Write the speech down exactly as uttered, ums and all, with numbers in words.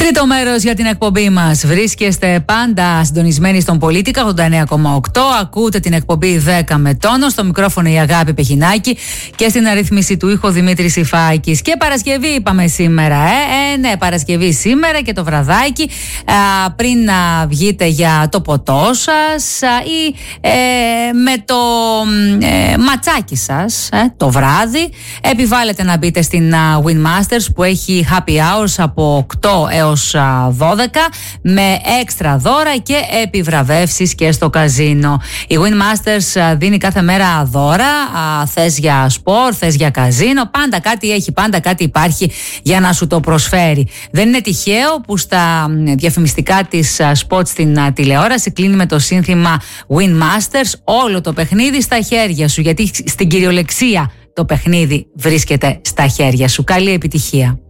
Τρίτο μέρος για την εκπομπή μας. Βρίσκεστε πάντα συντονισμένοι στον Πολίτικα ογδόντα εννέα κόμμα οκτώ. Ακούτε την εκπομπή δέκα με τόνο. Στο μικρόφωνο η Αγάπη Πεχινάκη και στην αρρύθμιση του ήχου Δημήτρης Υφάκης. Και Παρασκευή είπαμε σήμερα, ε, ε ναι, Παρασκευή σήμερα και το βραδάκι. Α, πριν να βγείτε για το ποτό σας α, ή ε, με το ε, ματσάκι σας ε, το βράδυ, επιβάλλετε να μπείτε στην α, Winmasters που έχει happy hours από οκτώ έως δώδεκα με έξτρα δώρα και επιβραβεύσεις και στο καζίνο. Η Winmasters δίνει κάθε μέρα δώρα, θες για σπορ, θες για καζίνο, πάντα κάτι έχει, πάντα κάτι υπάρχει για να σου το προσφέρει. Δεν είναι τυχαίο που στα διαφημιστικά της σποτ στην τηλεόραση κλείνει με το σύνθημα Winmasters, όλο το παιχνίδι στα χέρια σου, γιατί στην κυριολεξία το παιχνίδι βρίσκεται στα χέρια σου. Καλή επιτυχία.